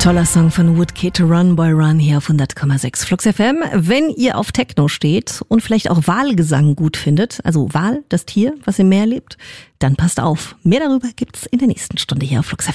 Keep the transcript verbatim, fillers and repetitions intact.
Toller Song von Woodkid, Run Boy Run, hier auf hundert Komma sechs Flux F M. Wenn ihr auf Techno steht und vielleicht auch Walgesang gut findet, also Wal, das Tier, was im Meer lebt, dann passt auf. Mehr darüber gibt's in der nächsten Stunde hier auf Flux F M.